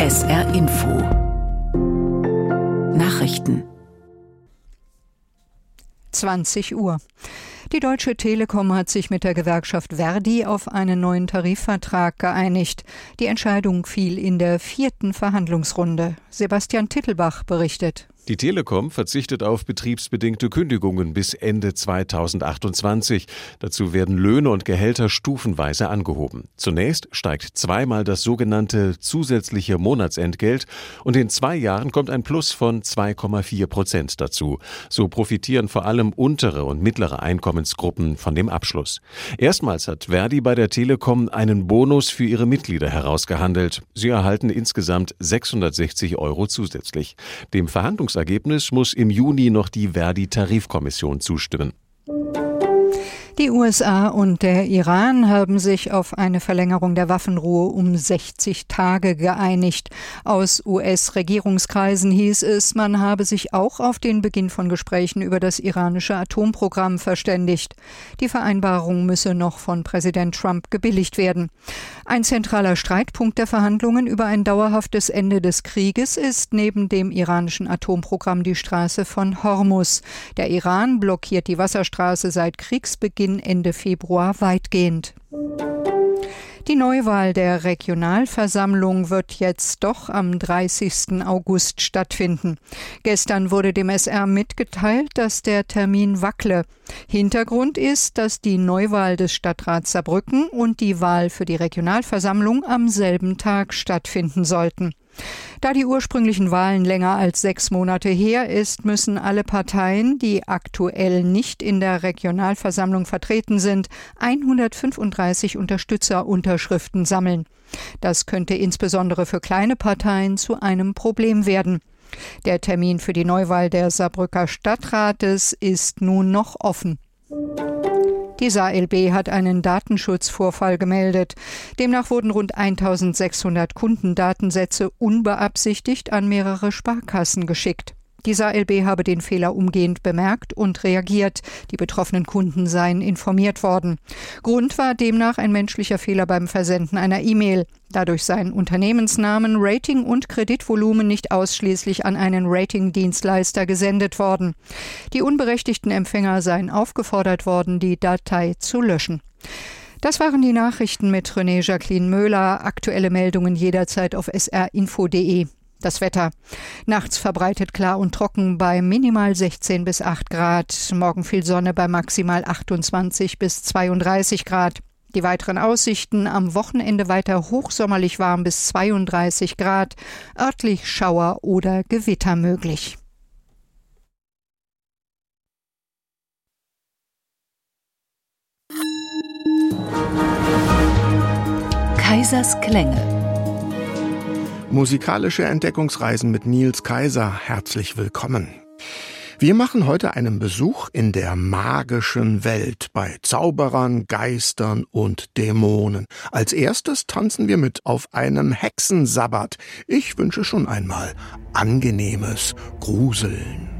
SR Info Nachrichten 20 Uhr. Die Deutsche Telekom hat sich mit der Gewerkschaft ver.di auf einen neuen Tarifvertrag geeinigt. Die Entscheidung fiel in der 4. Verhandlungsrunde. Sebastian Tittelbach berichtet. Die Telekom verzichtet auf betriebsbedingte Kündigungen bis Ende 2028. Dazu werden Löhne und Gehälter stufenweise angehoben. Zunächst steigt zweimal das sogenannte zusätzliche Monatsentgelt und in 2 Jahren kommt ein Plus von 2,4% dazu. So profitieren vor allem untere und mittlere Einkommensgruppen von dem Abschluss. Erstmals hat ver.di bei der Telekom einen Bonus für ihre Mitglieder herausgehandelt. Sie erhalten insgesamt 660 € zusätzlich. Dem Verhandlungsergebnis muss im Juni noch die ver.di-Tarifkommission zustimmen. Die USA und der Iran haben sich auf eine Verlängerung der Waffenruhe um 60 Tage geeinigt. Aus US-Regierungskreisen hieß es, man habe sich auch auf den Beginn von Gesprächen über das iranische Atomprogramm verständigt. Die Vereinbarung müsse noch von Präsident Trump gebilligt werden. Ein zentraler Streitpunkt der Verhandlungen über ein dauerhaftes Ende des Krieges ist neben dem iranischen Atomprogramm die Straße von Hormuz. Der Iran blockiert die Wasserstraße seit Kriegsbeginn Ende Februar weitgehend. Die Neuwahl der Regionalversammlung wird jetzt doch am 30. August stattfinden. Gestern wurde dem SR mitgeteilt, dass der Termin wackle. Hintergrund ist, dass die Neuwahl des Stadtrats Saarbrücken und die Wahl für die Regionalversammlung am selben Tag stattfinden sollten. Da die ursprünglichen Wahlen länger als 6 Monate her ist, müssen alle Parteien, die aktuell nicht in der Regionalversammlung vertreten sind, 135 Unterstützerunterschriften sammeln. Das könnte insbesondere für kleine Parteien zu einem Problem werden. Der Termin für die Neuwahl der Saarbrücker Stadtrates ist nun noch offen. Die SaarLB hat einen Datenschutzvorfall gemeldet. Demnach wurden rund 1600 Kundendatensätze unbeabsichtigt an mehrere Sparkassen geschickt. Die SaarLB habe den Fehler umgehend bemerkt und reagiert. Die betroffenen Kunden seien informiert worden. Grund war demnach ein menschlicher Fehler beim Versenden einer E-Mail. Dadurch seien Unternehmensnamen, Rating und Kreditvolumen nicht ausschließlich an einen Ratingdienstleister gesendet worden. Die unberechtigten Empfänger seien aufgefordert worden, die Datei zu löschen. Das waren die Nachrichten mit René Jacqueline Möhler. Aktuelle Meldungen jederzeit auf srinfo.de. Das Wetter. Nachts verbreitet klar und trocken bei minimal 16 bis 8 Grad. Morgen viel Sonne bei maximal 28 bis 32 Grad. Die weiteren Aussichten: am Wochenende weiter hochsommerlich warm bis 32 Grad. Örtlich Schauer oder Gewitter möglich. Kaisers Klänge. Musikalische Entdeckungsreisen mit Niels Kaiser. Herzlich willkommen. Wir machen heute einen Besuch in der magischen Welt bei Zauberern, Geistern und Dämonen. Als erstes tanzen wir mit auf einem Hexensabbat. Ich wünsche schon einmal angenehmes Gruseln.